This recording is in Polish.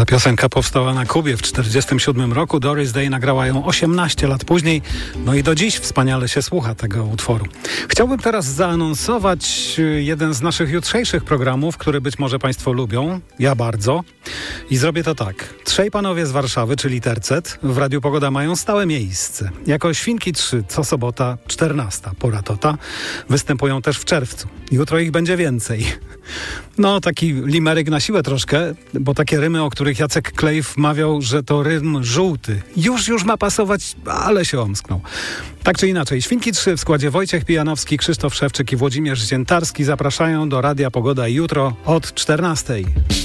Ta piosenka powstała na Kubie w 1947 roku. Doris Day nagrała ją 18 lat później. No i do dziś wspaniale się słucha tego utworu. Chciałbym teraz zaanonsować jeden z naszych jutrzejszych programów, który być może Państwo lubią. Ja bardzo. I zrobię to tak. Trzej panowie z Warszawy, czyli Tercet, w Radiu Pogoda mają stałe miejsce. Jako Świnki 3, co sobota 14. Pora Tota. Występują też w czerwcu. Jutro ich będzie więcej. No, taki limeryk na siłę troszkę, bo takie rymy, o których Jacek Klejf mawiał, że to rym żółty. Już ma pasować, ale się omsknął. Tak czy inaczej, Świnki 3 w składzie Wojciech Pijanowski, Krzysztof Szewczyk i Włodzimierz Ziętarski zapraszają do Radia Pogoda jutro od 14.